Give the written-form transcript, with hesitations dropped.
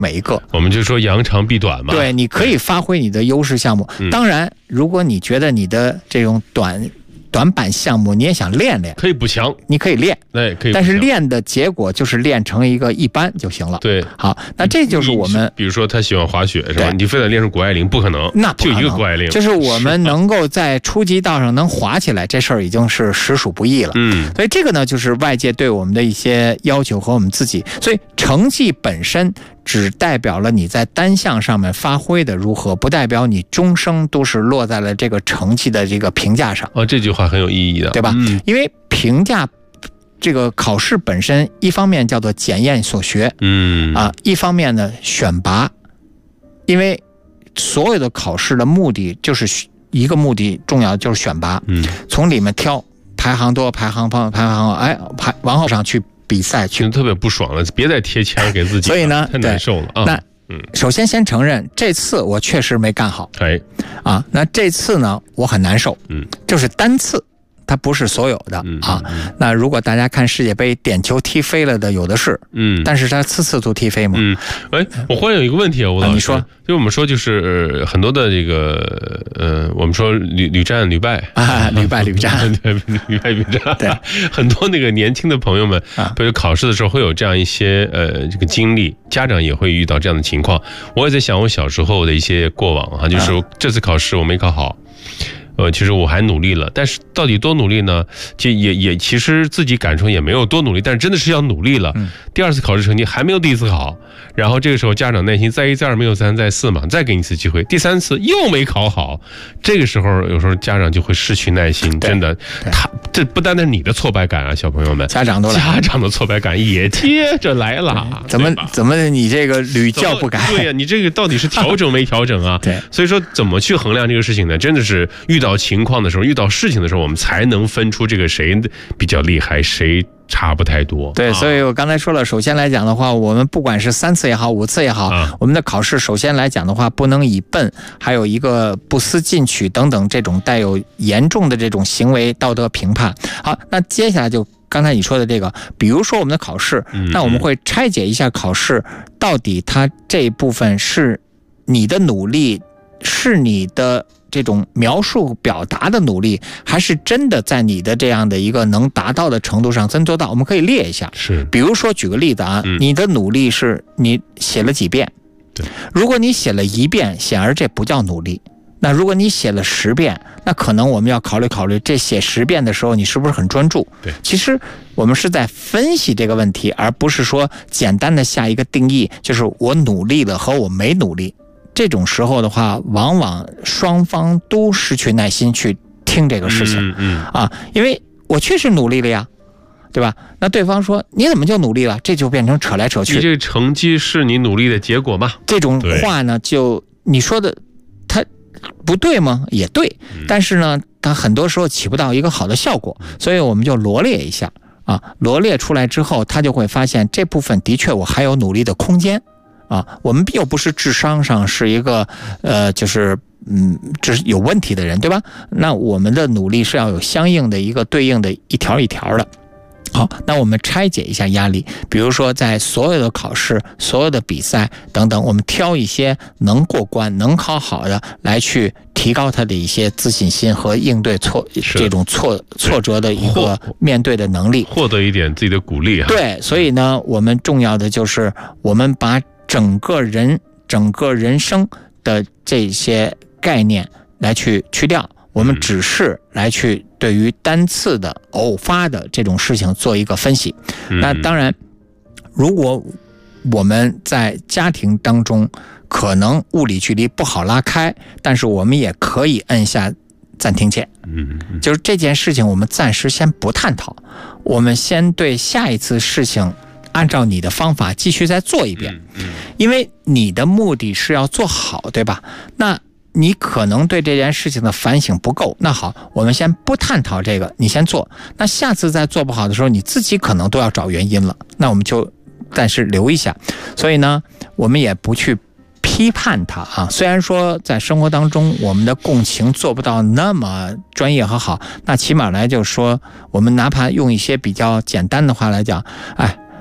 每一个。 我们就说扬长避短嘛。 对，你可以发挥你的优势项目。当然，如果你觉得你的这种短板项目你也想练练， 可以补强， 你可以练， 对，可以。 但是练的结果就是练成一个一般就行了。 对， 好，那这就是我们， 比如说他喜欢滑雪是吧？你非得练成谷爱凌不可能， 那不可能， 就一个谷爱凌。 就是我们能够在初级道上能滑起来，这事儿已经是实属不易了。所以这个呢，就是外界对我们的一些要求和我们自己。所以成绩本身只代表了你在单项上面发挥的如何，不代表你终生都是落在了这个成绩的这个评价上。 这句话很有意义的， 对吧？因为评价这个考试本身，一方面叫做检验所学，一方面呢选拔，因为所有的考试的目的就是一个目的，重要的就是选拔，从里面挑排行多、排行榜、往后上去比赛去， 特别不爽了，别再贴签给自己了， 所以呢， 太难受了啊。 首先承认这次我确实没干好，那这次呢我很难受，就是单次。它不是所有的那如果大家看世界杯，点球踢飞了的有的是，但是他次都踢飞吗？ 我忽然有一个问题啊，吴老师， 你说， 就我们说就是很多的这个我们说屡战屡败屡败屡战， 对，屡败屡战， 对， 很多那个年轻的朋友们，比如考试的时候会有这样一些这个经历，家长也会遇到这样的情况。我也在想我小时候的一些过往就是这次考试我没考好。其实我还努力了，但是到底多努力呢？就也其实自己感受也没有多努力，但是真的是要努力了。第二次考试成绩还没有第一次好，然后这个时候家长耐心再一再二没有三再四嘛，再给你一次机会，第三次又没考好，这个时候有时候家长就会失去耐心，真的，这不单单是你的挫败感啊，小朋友们，家长的挫败感也接着来了。 怎么你这个屡教不改？ 对呀，你这个到底是调整没调整啊？ 对， 所以说怎么去衡量这个事情呢？真的是遇到情况的时候，遇到事情的时候，我们才能分出这个谁比较厉害，谁差不太多。 对，所以我刚才说了，首先来讲的话，我们不管是3次也好5次也好，我们的考试首先来讲的话，不能以笨，还有一个不思进取等等这种带有严重的这种行为道德评判。好，那接下来就刚才你说的这个，比如说我们的考试，那我们会拆解一下考试到底它这一部分是你的努力，是你的这种描述表达的努力，还是真的在你的这样的一个能达到的程度上真做到？我们可以列一下。 是， 比如说举个例子你的努力是你写了几遍？ 对， 如果你写了1遍，显然这不叫努力。那如果你写了10遍，那可能我们要考虑这写10遍的时候你是不是很专注？ 对， 其实我们是在分析这个问题，而不是说简单的下一个定义，就是我努力了和我没努力。这种时候的话，往往双方都失去耐心去听这个事情因为我确实努力了呀，对吧？那对方说你怎么就努力了？这就变成扯来扯去。 你这个成绩是你努力的结果吗？ 这种话呢，就你说的它不对吗？也对，但是呢，它很多时候起不到一个好的效果，所以我们就罗列一下罗列出来之后，他就会发现这部分的确我还有努力的空间。我们又不是智商上是一个就是这是有问题的人，对吧？那我们的努力是要有相应的一个对应的一条一条的。好，那我们拆解一下压力，比如说在所有的考试、所有的比赛等等，我们挑一些能过关、能考好的来去提高他的一些自信心和应对这种挫折的一个面对的能力， 获得一点自己的鼓励。 对，所以呢，我们重要的就是我们把整个人生的这些概念来去掉，我们只是来去对于单次的偶发的这种事情做一个分析。那当然，如果我们在家庭当中可能物理距离不好拉开，但是我们也可以按下暂停键。就是这件事情我们暂时先不探讨，我们先对下一次事情按照你的方法继续再做一遍。因为你的目的是要做好，对吧？那你可能对这件事情的反省不够，那好，我们先不探讨这个，你先做。那下次再做不好的时候，你自己可能都要找原因了，那我们就暂时留一下。所以呢，我们也不去批判它虽然说在生活当中我们的共情做不到那么专业和好，那起码来就说我们哪怕用一些比较简单的话来讲，